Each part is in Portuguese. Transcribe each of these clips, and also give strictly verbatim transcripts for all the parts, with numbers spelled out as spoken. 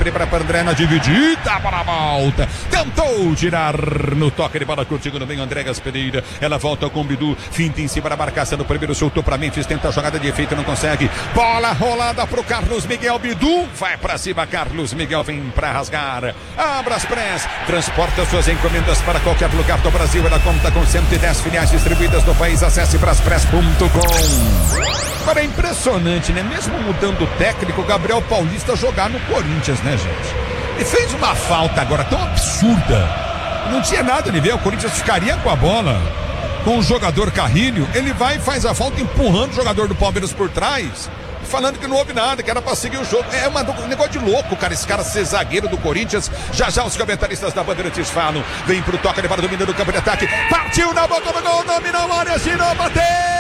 sempre para André na dividida, para a volta. Tentou tirar no toque de bola curtindo no meio André Gaspereira. Ela volta com o Bidu, finta em cima da marcação do primeiro, soltou para Memphis, tenta a jogada de efeito, não consegue. Bola rolada pro Carlos Miguel. Bidu vai para cima, Carlos Miguel vem para rasgar. Abra as press, transporta suas encomendas para qualquer lugar do Brasil. Ela conta com cento e dez filiais distribuídas no país. Acesse braspress ponto com. Agora é impressionante, né? Mesmo mudando o técnico, o Gabriel Paulista jogar no Corinthians, né, gente? Ele fez uma falta agora tão absurda. Não tinha nada de ver, o Corinthians ficaria com a bola com o jogador Carrilho. Ele vai e faz a falta empurrando o jogador do Palmeiras por trás, falando que não houve nada, que era pra seguir o jogo. É uma, um negócio de louco, cara, esse cara ser zagueiro do Corinthians. Já já os comentaristas da Bandeirantes falam. Vem pro toque, ele para domínio do campo de ataque. Partiu na boca do gol, dominou a área, girou, bateu!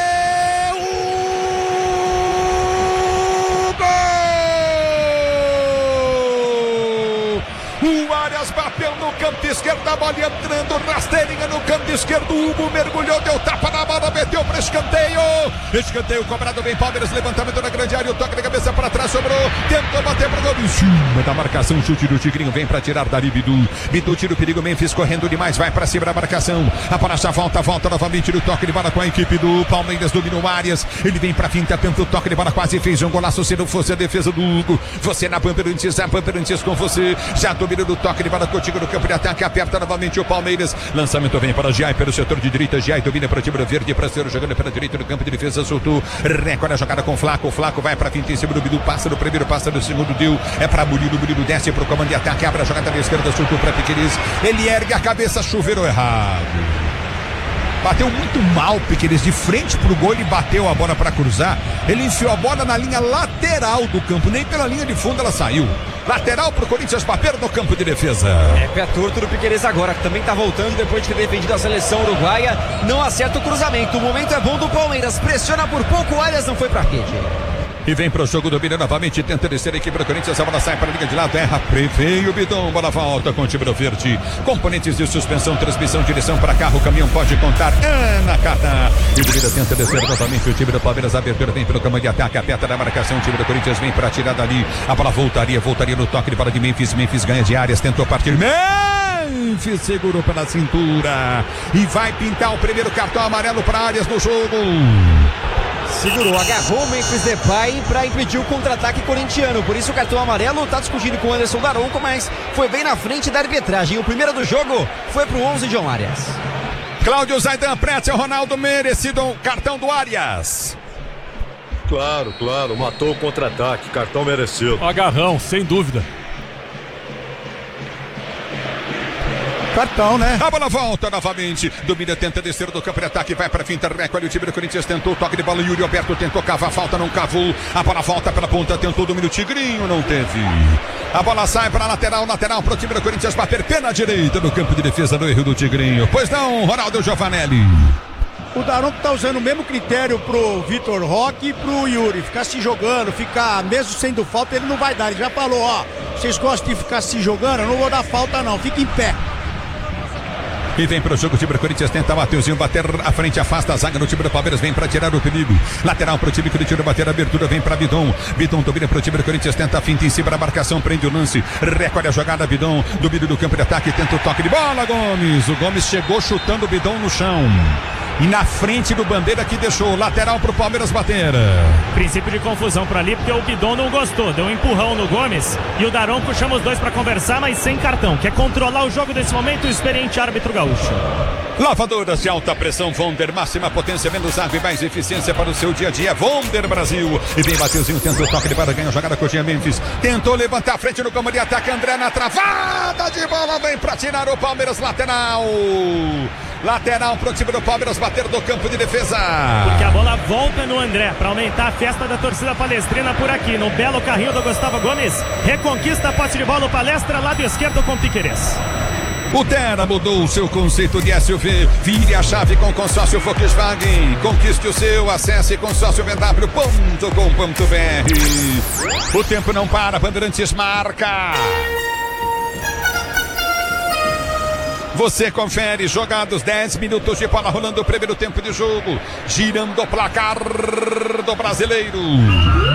O Arias bateu no canto esquerdo, a bola entrando, rasteirinha no canto esquerdo, o Hugo mergulhou, deu tapa na bola, meteu para escanteio, escanteio cobrado bem, Palmeiras, levantamento na grande área, o toque de cabeça para trás, sobrou, tentou bater para o gol, em cima da marcação, chute do Tigrinho, vem para tirar dali Bidu, Bidu tira o perigo, Memphis correndo demais, vai para cima da marcação, a bola já volta, volta novamente no toque de bola com a equipe do Palmeiras, dominou o Arias, ele vem para finta, tenta o toque de bola, quase fez um golaço, se não fosse a defesa do Hugo, você na Bandeirantes, a Bandeirantes com você, já dominou do toque de bola contigo no campo de ataque, aperta novamente o Palmeiras, lançamento vem para Giai pelo setor de direita, Giai domina para o time verde, para ser jogando pela direita no campo de defesa, soltou, recolhe a jogada com o Flaco, o Flaco vai para finta em cima do Bidu, passa no primeiro, passa no segundo, deu, é para Murilo, Murilo desce para o comando de ataque, abre a jogada na esquerda, soltou para Piqueires, ele ergue a cabeça, chuveirou errado. Bateu muito mal, Piqueires, de frente pro gol, ele bateu a bola para cruzar, ele enfiou a bola na linha lateral do campo, nem pela linha de fundo ela saiu. Lateral pro Corinthians bater no campo de defesa. É pé torto do Piqueires agora, que também tá voltando depois de ter defendido a seleção uruguaia, não acerta o cruzamento, o momento é bom do Palmeiras, pressiona por pouco, o Arias não foi pra rede. E vem pro jogo, domina novamente, tenta descer a equipe do Corinthians, a bola sai para a linha de lado, erra, preveio o Bidon, bola volta com o time do verde. Componentes de suspensão, transmissão, direção para carro, caminhão pode contar, Ana Cata. E o Vida tenta descer novamente, o time do Palmeiras, a abertura vem pelo caminho de ataque, aperta na marcação, o time do Corinthians vem para tirar dali, a bola voltaria, voltaria no toque de bola de Memphis, Memphis ganha de Arias, tentou partir, Memphis segurou pela cintura e vai pintar o primeiro cartão amarelo para Arias no jogo. Segurou, agarrou o Memphis Depay para impedir o contra-ataque corintiano. Por isso o cartão amarelo tá discutindo com o Anderson Daronco, mas foi bem na frente da arbitragem. O primeiro do jogo foi pro onze, John Arias. Cláudio Zaidan, Pretzel, Ronaldo, merecido cartão do Arias. Claro, claro, matou o contra-ataque, cartão merecido. Agarrão, sem dúvida. Cartão, né? A bola volta novamente. Domina, tenta descer do campo de ataque. Vai para finta, recolhe o time do Corinthians. Tentou o toque de bola. Yuri Alberto tentou cavar. Falta, não cavou. A bola volta pela ponta. Tentou o domínio. Tigrinho não teve. A bola sai para a lateral. Lateral para o time do Corinthians bater pé na direita no campo de defesa do erro do Tigrinho. Pois não, Ronaldo Giovanelli. O Daronco tá usando o mesmo critério pro Vitor Roque e pro Yuri. Ficar se jogando, ficar mesmo sendo falta, ele não vai dar. Ele já falou, ó, vocês gostam de ficar se jogando? Eu não vou dar falta não. Fica em pé. E vem pro jogo, o time do Corinthians tenta Mateuzinho bater à frente, afasta a zaga no time do Palmeiras, vem pra tirar o perigo. Lateral pro time Corinthians bater a abertura, vem pra Bidon. Bidon domina pro time do Corinthians, tenta a finta em cima da marcação, prende o lance, recolhe a jogada, Bidon, domínio do campo de ataque, tenta o toque de bola, Gomes. O Gomes chegou chutando o Bidon no chão. E na frente do Bandeira que deixou lateral pro Palmeiras bater. Princípio de confusão por ali, porque o Bidon não gostou, deu um empurrão no Gomes e o Daronco chama os dois para conversar, mas sem cartão. Quer controlar o jogo desse momento, o experiente árbitro gaúcho. Lavadoras de alta pressão Vonder, máxima potência, menos água e mais eficiência para o seu dia a dia. Vonder Brasil. E vem Mateuzinho, tentou o toque de bola, ganha a jogada, Coutinho Memphis. Tentou levantar a frente no comando de ataque, André na travada de bola, vem para tirar o Palmeiras, lateral. Lateral pro time do Palmeiras bater do campo de defesa. Porque a bola volta no André para aumentar a festa da torcida palestrina por aqui. No belo carrinho do Gustavo Gomes. Reconquista a posse de bola, o Palestra, lado esquerdo com Piqueires. O Terra mudou o seu conceito de S U V. Vire a chave com o consórcio Volkswagen. Conquiste o seu, acesse consórcio v w ponto com ponto b r. O tempo não para, Bandeirantes marca. Você confere, jogados dez minutos de bola rolando o primeiro tempo de jogo, girando o placar do brasileiro.